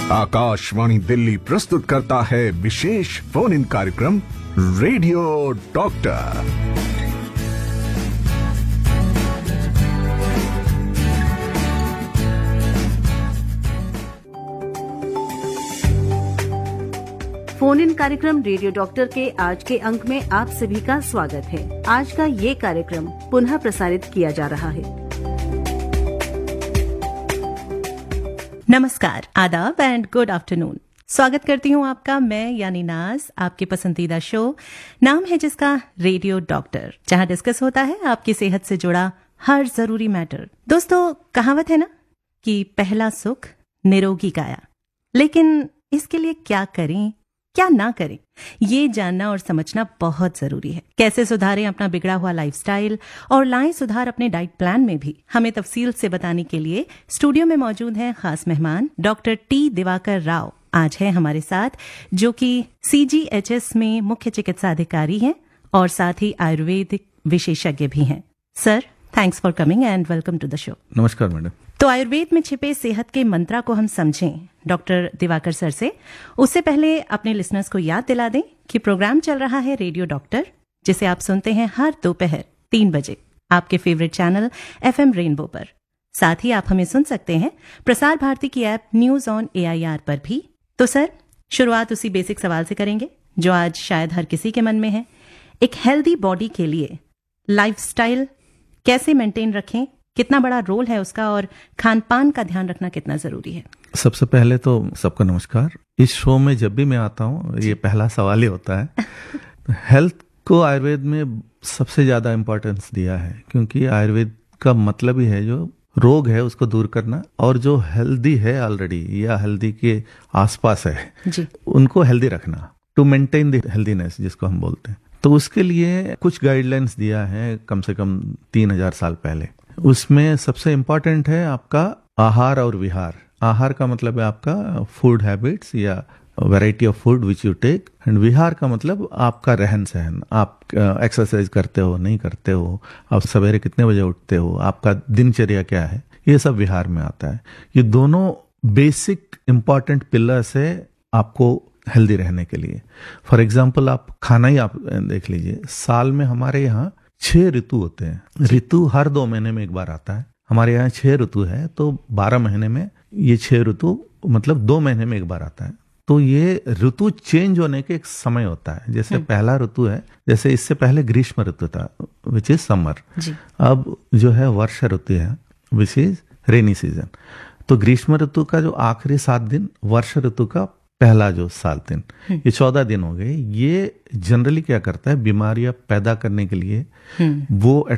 आकाशवाणी दिल्ली प्रस्तुत करता है विशेष फोन इन कार्यक्रम रेडियो डॉक्टर। फोन इन कार्यक्रम रेडियो डॉक्टर के आज के अंक में आप सभी का स्वागत है। आज का ये कार्यक्रम पुनः प्रसारित किया जा रहा है। नमस्कार, आदाब एंड गुड आफ्टरनून। स्वागत करती हूँ आपका मैं यानी नाज, आपके पसंदीदा शो नाम है जिसका रेडियो डॉक्टर, जहाँ डिस्कस होता है आपकी सेहत से जुड़ा हर जरूरी मैटर। दोस्तों, कहावत है ना कि पहला सुख निरोगी काया, लेकिन इसके लिए क्या करें क्या ना करें, ये जानना और समझना बहुत जरूरी है। कैसे सुधारें अपना बिगड़ा हुआ लाइफस्टाइल और लाएं सुधार अपने डाइट प्लान में भी, हमें तफसील से बताने के लिए स्टूडियो में मौजूद हैं खास मेहमान डॉक्टर टी दिवाकर राव। आज है हमारे साथ, जो कि CGHS में मुख्य चिकित्सा अधिकारी हैं और साथ ही आयुर्वेदिक विशेषज्ञ भी हैं। Sir, thanks for coming and welcome to the show. नमस्कार मैडम। तो आयुर्वेद में छिपे सेहत के मंत्रा को हम समझें डॉक्टर दिवाकर सर से, उससे पहले अपने लिसनर्स को याद दिला दें कि प्रोग्राम चल रहा है रेडियो डॉक्टर, जिसे आप सुनते हैं हर दोपहर 3 बजे आपके फेवरेट चैनल FM रेनबो पर। साथ ही आप हमें सुन सकते हैं प्रसार भारती की ऐप न्यूज ऑन AIR पर भी। तो सर, शुरुआत उसी बेसिक सवाल से करेंगे जो आज शायद हर किसी के मन में है। एक हेल्दी बॉडी के लिए लाइफस्टाइल कैसे मेंटेन रखें, कितना बड़ा रोल है उसका, और खान पान का ध्यान रखना कितना जरूरी है? सबसे पहले तो सबको नमस्कार। इस शो में जब भी मैं आता हूँ ये पहला सवाल ही होता है। हेल्थ को आयुर्वेद में सबसे ज्यादा इम्पोर्टेंस दिया है, क्योंकि आयुर्वेद का मतलब ही है जो रोग है उसको दूर करना, और जो हेल्दी है ऑलरेडी या हेल्दी के आसपास है जी, उनको हेल्दी रखना, टू मेंटेन द हेल्दीनेस जिसको हम बोलते हैं। तो उसके लिए कुछ गाइडलाइंस दिया है कम से कम 3000 साल पहले। उसमें सबसे इम्पोर्टेंट है आपका आहार और विहार। आहार का मतलब है आपका फूड हैबिट्स या variety of food which you take, and विहार का मतलब आपका रहन सहन। आप एक्सरसाइज करते हो नहीं करते हो, आप सवेरे कितने बजे उठते हो, आपका दिनचर्या क्या है, ये सब विहार में आता है। ये दोनों बेसिक इम्पॉर्टेंट पिलर्स है आपको हेल्दी रहने के लिए। फॉर एग्जाम्पल आप खाना ही आप देख लीजिए, साल में हमारे यहाँ 6 ऋतु होते हैं। ऋतु हर 2 महीने में एक बार आता है। हमारे यहाँ 6 ऋतु है, तो 12 महीने में ये 6 ऋतु मतलब 2 महीने में एक बार आता है। तो ये ऋतु चेंज होने के एक समय होता है। जैसे पहला ऋतु है, जैसे इससे पहले ग्रीष्म ऋतु था विच इज समर। अब जो है वर्षा ऋतु है विच इज रेनी सीजन। तो ग्रीष्म ऋतु का जो आखिरी 7 दिन, वर्षा ऋतु का पहला जो 7 दिन, ये 14 दिन हो गए। ये जनरली क्या करता है, बीमारियां पैदा करने के लिए वो